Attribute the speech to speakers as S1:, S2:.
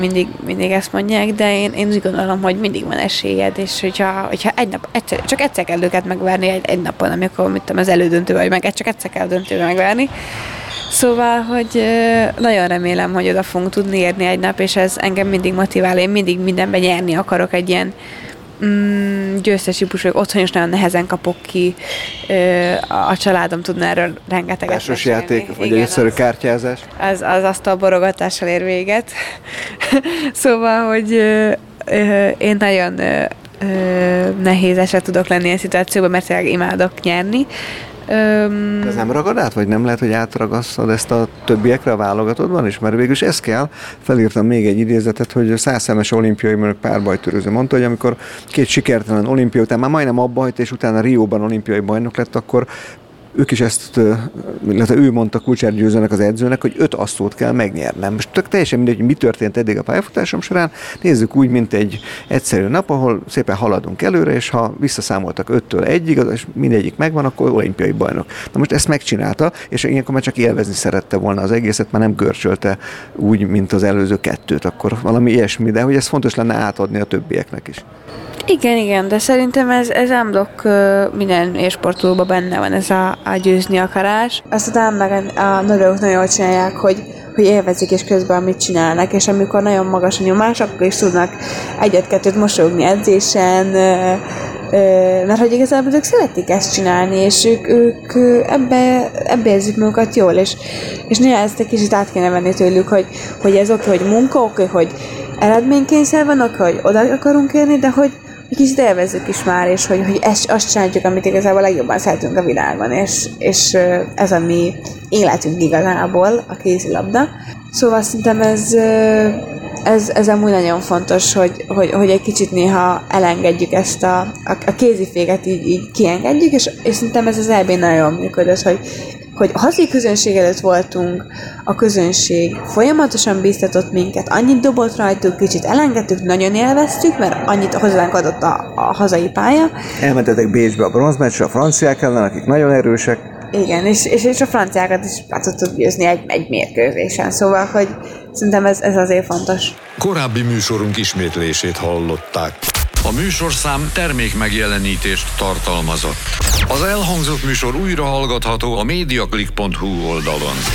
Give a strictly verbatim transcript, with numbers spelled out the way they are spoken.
S1: Mindig, mindig ezt mondják, de én, én úgy gondolom, hogy mindig van esélyed, és hogyha, hogyha egy nap, egyszer, csak egyszer kell őket megvárni egy, egy napon, amikor mit tudom, az elődöntő vagy meg, csak egyszer kell döntőbe megvárni. Szóval, hogy nagyon remélem, hogy oda fogunk tudni érni egy nap, és ez engem mindig motivál, én mindig mindenben nyerni akarok, egy ilyen mm, győztes típus, hogy otthon is nagyon nehezen kapok ki, a családom tudna erről rengeteget
S2: Társas játék, vagy egy egyszerű kártyázás?
S1: Az, az asztal borogatással ér véget. Szóval, hogy én nagyon nehéz eset tudok lenni ilyen szituációban, mert tényleg imádok nyerni.
S2: De ez nem ragad át, vagy nem lehet, hogy átragasszad ezt a többiekre a válogatottban is? Mert végülis ez kell. Felírtam még egy idézetet, hogy százszemes olimpiai mérnök párbajtörőző mondta, hogy amikor két sikertelen olimpia után már majdnem abba hagyta, és utána Rióban olimpiai bajnok lett, akkor ők is ezt, illetve ő mondta Kulcsár Győzőnek, az edzőnek, hogy öt asszót kell megnyernem. Most tök teljesen mindegy, hogy mi történt eddig a pályafutásom során, nézzük úgy, mint egy egyszerű nap, ahol szépen haladunk előre, és ha visszaszámoltak öttől egyig, és mindegyik megvan, akkor olimpiai bajnok. Na most ezt megcsinálta, és ilyenkor már csak élvezni szerette volna az egészet, már nem görcsölte úgy, mint az előző kettőt, akkor valami ilyesmi, de hogy ez fontos lenne átadni a többieknek is.
S1: Igen, igen, de szerintem ez, ez ámblokk minden élsportolóban benne van, ez a, a győzni akarás. Aztán meg a nők nagyon jól csinálják, hogy, hogy élvezik, és közben mit csinálnak, és amikor nagyon magas a nyomás, akkor is tudnak egyet-kettőt mosolyogni edzésen, mert hogy igazából ők szeretik ezt csinálni, és ők, ők ebbe, ebbe érzik magukat jól, és, és néha ezt egy kicsit át kéne venni tőlük, hogy, hogy ez oké, hogy munka, oké, hogy eredménykényszer van, oké, hogy oda akarunk érni, de hogy egy kicsit élvezzük is már, és hogy, hogy ezt, azt csináljuk, amit igazából legjobban szeretünk a világon, és, és ez a mi életünk igazából, a kézilabda. Szóval szerintem ez, ez, ez amúgy nagyon fontos, hogy, hogy, hogy egy kicsit néha elengedjük ezt a, a, a kéziféket, így, így kiengedjük, és, és szerintem ez az é bén nagyon jól működött, hogy hogy a hazai közönség előtt voltunk, a közönség folyamatosan bíztatott minket, annyit dobott rajtuk, kicsit elengedtük, nagyon élveztük, mert annyit hozzánk adott a, a hazai pálya.
S2: Elmentetek Bécsbe a bronzmeccsre, a franciák ellen, akik nagyon erősek.
S1: Igen, és, és, és a franciákat is át tudtuk győzni egy, egy mérkőzésen, szóval, hogy szerintem ez, ez azért fontos.
S3: Korábbi műsorunk ismétlését hallották. A műsorszám termék megjelenítést tartalmazott. Az elhangzott műsor újra hallgatható a mediaclick pont hu oldalon.